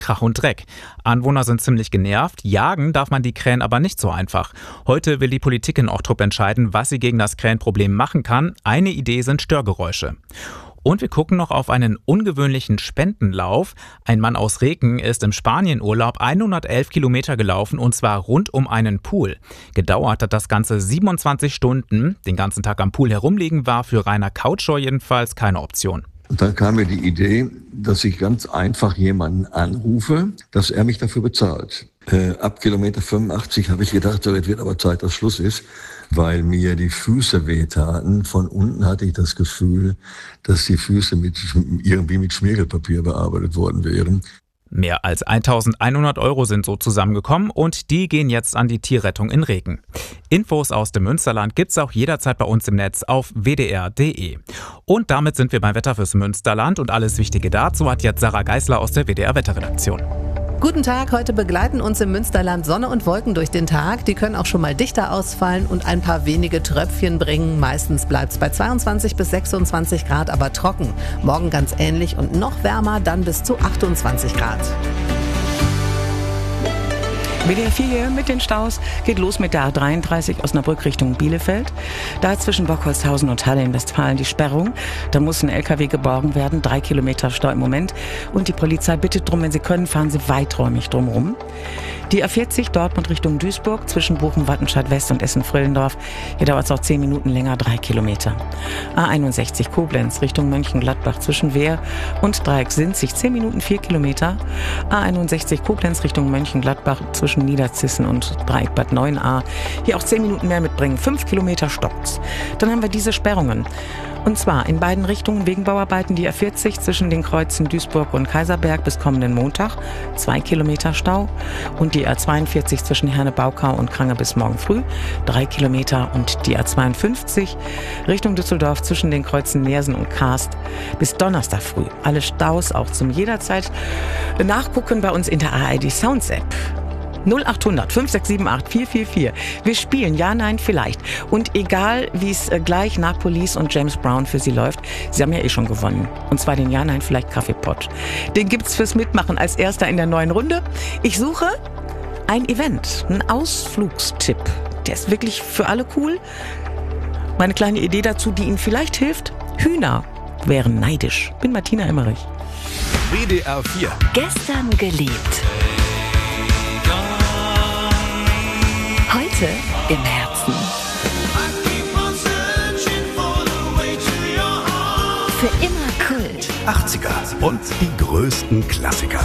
Krach und Dreck. Anwohner sind ziemlich genervt, jagen darf man die Krähen aber nicht so einfach. Heute will die Politik in Ochtrup entscheiden, was sie gegen das Krähenproblem machen kann. Eine Idee sind Störgeräusche. Und wir gucken noch auf einen ungewöhnlichen Spendenlauf. Ein Mann aus Reken ist im Spanienurlaub 111 Kilometer gelaufen und zwar rund um einen Pool. Gedauert hat das Ganze 27 Stunden. Den ganzen Tag am Pool herumliegen war für Rainer Kautschor jedenfalls keine Option. Und dann kam mir die Idee, dass ich ganz einfach jemanden anrufe, dass er mich dafür bezahlt. Ab Kilometer 85 habe ich gedacht, so, jetzt wird aber Zeit, dass Schluss ist, weil mir die Füße wehtaten. Von unten hatte ich das Gefühl, dass die Füße irgendwie mit Schmirgelpapier bearbeitet worden wären. Mehr als 1.100 € sind so zusammengekommen und die gehen jetzt an die Tierrettung in Reken. Infos aus dem Münsterland gibt's auch jederzeit bei uns im Netz auf wdr.de. Und damit sind wir beim Wetter fürs Münsterland und alles Wichtige dazu hat jetzt Sarah Geisler aus der WDR-Wetterredaktion. Guten Tag, heute begleiten uns im Münsterland Sonne und Wolken durch den Tag. Die können auch schon mal dichter ausfallen und ein paar wenige Tröpfchen bringen. Meistens bleibt es bei 22 bis 26 Grad, aber trocken. Morgen ganz ähnlich und noch wärmer, dann bis zu 28 Grad. WDR 4 hier mit den Staus geht los mit der A33 Osnabrück Richtung Bielefeld. Da zwischen Bockholzhausen und Halle in Westfalen die Sperrung. Da muss ein LKW geborgen werden. 3 Kilometer Stau im Moment. Und die Polizei bittet drum, wenn Sie können, fahren Sie weiträumig drumherum. Die A40 Dortmund Richtung Duisburg zwischen Bochum, Wattenscheid West und Essen-Frillendorf. Hier dauert es auch 10 Minuten länger, 3 Kilometer. A61 Koblenz Richtung Mönchengladbach zwischen Wehr und Dreiecksinzig 10 Minuten, 4 Kilometer. A61 Koblenz Richtung Mönchengladbach zwischen Niederzissen und Dreieck Bad 9a. Hier auch 10 Minuten mehr mitbringen, 5 Kilometer stoppt. Dann haben wir diese Sperrungen. Und zwar in beiden Richtungen wegen Bauarbeiten die A40 zwischen den Kreuzen Duisburg und Kaiserberg bis kommenden Montag, 2 Kilometer Stau. Und die A42 zwischen Herne-Baukau und Krange bis morgen früh, 3 Kilometer. Und die A52 Richtung Düsseldorf zwischen den Kreuzen Neersen und Karst bis Donnerstag früh. Alle Staus auch zum jederzeit nachgucken bei uns in der ARD Sounds App. 0800 5678 444. Wir spielen Ja, Nein, Vielleicht. Und egal, wie es gleich nach Police und James Brown für Sie läuft, Sie haben ja schon gewonnen. Und zwar den Ja, Nein, Vielleicht Kaffeepot. Den gibt's fürs Mitmachen als erster in der neuen Runde. Ich suche ein Event, einen Ausflugstipp. Der ist wirklich für alle cool. Meine kleine Idee dazu, die Ihnen vielleicht hilft. Hühner wären neidisch. Bin Martina Emmerich. WDR 4. Gestern geliebt. Heute im Herzen. Für immer Kult. 80er und die größten Klassiker.